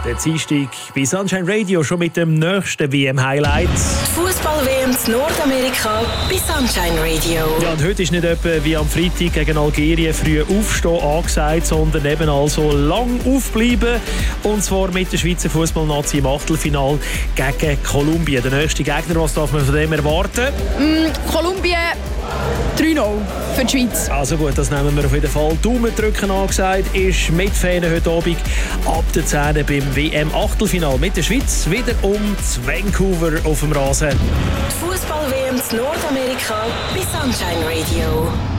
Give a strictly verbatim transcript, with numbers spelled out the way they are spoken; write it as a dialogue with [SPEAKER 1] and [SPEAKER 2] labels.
[SPEAKER 1] Der Dienstag bei Sunshine Radio schon mit dem nächsten W M-Highlight.
[SPEAKER 2] Fußball-W M in Nordamerika bei Sunshine Radio.
[SPEAKER 1] Ja, und heute ist nicht etwa wie am Freitag gegen Algerien früh aufstehen angesagt, sondern eben also lang aufbleiben. Und zwar mit der Schweizer Fußballnazi im Achtelfinale gegen Kolumbien. Der nächste Gegner, was darf man von dem erwarten?
[SPEAKER 3] Mm, Kolumbien drei null für die Schweiz.
[SPEAKER 1] Also gut, das nehmen wir auf jeden Fall. Daumen drücken angesagt ist mit Fan heute Abend ab der zehn beim W M-Achtelfinal mit der Schweiz wieder um Vancouver auf dem Rasen.
[SPEAKER 2] Fußball-W M in Nordamerika bei Sunshine Radio.